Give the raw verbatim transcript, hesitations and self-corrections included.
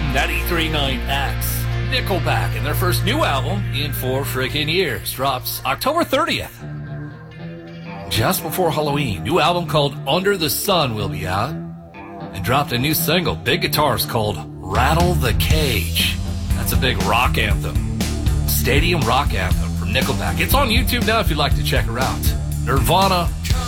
ninety-three point nine X. Nickelback and their first new album in four freaking years drops October thirtieth. Just before Halloween, new album called Under the Sun will be out. And dropped a new single, big guitars, called Rattle the Cage. That's a big rock anthem. Stadium rock anthem from Nickelback. It's on YouTube now if you'd like to check her out. Nirvana